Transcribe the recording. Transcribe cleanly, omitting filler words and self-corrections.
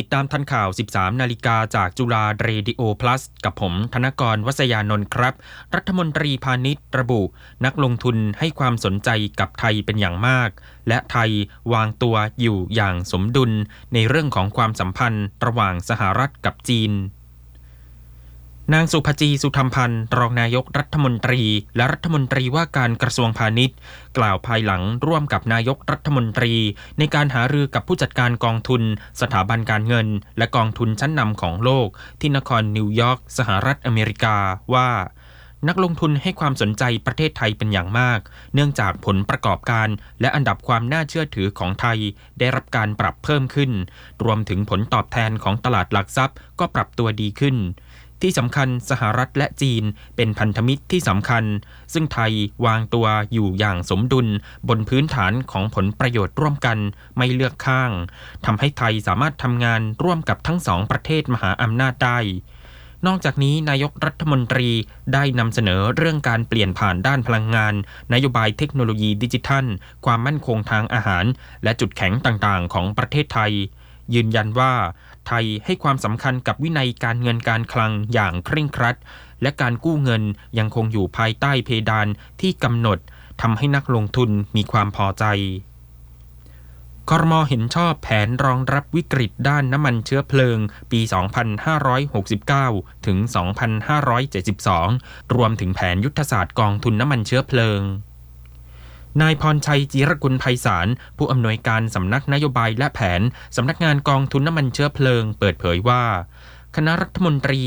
ติดตามทันข่าว 13 นาฬิกาจากจุฬาเรดิโอพลัสกับผมธนกร วษยานนท์ครับรัฐมนตรีพาณิชย์ระบุนักลงทุนให้ความสนใจกับไทยเป็นอย่างมากและไทยวางตัวอยู่อย่างสมดุลในเรื่องของความสัมพันธ์ระหว่างสหรัฐกับจีนนางสุภจี สุธรรมพันธ์รองนายกรัฐมนตรีและรัฐมนตรีว่าการกระทรวงพาณิชย์กล่าวภายหลังร่วมกับนายกรัฐมนตรีในการหารือกับผู้จัดการกองทุนสถาบันการเงินและกองทุนชั้นนำของโลกที่นครนิวยอร์กสหรัฐอเมริกาว่านักลงทุนให้ความสนใจประเทศไทยเป็นอย่างมากเนื่องจากผลประกอบการและอันดับความน่าเชื่อถือของไทยได้รับการปรับเพิ่มขึ้นรวมถึงผลตอบแทนของตลาดหลักทรัพย์ก็ปรับตัวดีขึ้นที่สำคัญสหรัฐและจีนเป็นพันธมิตรที่สำคัญซึ่งไทยวางตัวอยู่อย่างสมดุลบนพื้นฐานของผลประโยชน์ร่วมกันไม่เลือกข้างทำให้ไทยสามารถทำงานร่วมกับทั้งสองประเทศมหาอำนาจได้นอกจากนี้นายกรัฐมนตรีได้นำเสนอเรื่องการเปลี่ยนผ่านด้านพลังงานนโยบายเทคโนโลยีดิจิทัลความมั่นคงทางอาหารและจุดแข็งต่างๆของประเทศไทยยืนยันว่าไทยให้ความสำคัญกับวินัยการเงินการคลังอย่างเคร่งครัดและการกู้เงินยังคงอยู่ภายใต้เพดานที่กำหนดทำให้นักลงทุนมีความพอใจครม.เห็นชอบแผนรองรับวิกฤตด้านน้ำมันเชื้อเพลิงปี 2569 ถึง 2572 รวมถึงแผนยุทธศาสตร์กองทุนน้ำมันเชื้อเพลิงนายพรชัย จิรกุลไพศาลผู้อำนวยการสำนักนโยบายและแผนสำนักงานกองทุนน้ำมันเชื้อเพลิงเปิดเผยว่าคณะรัฐมนตรี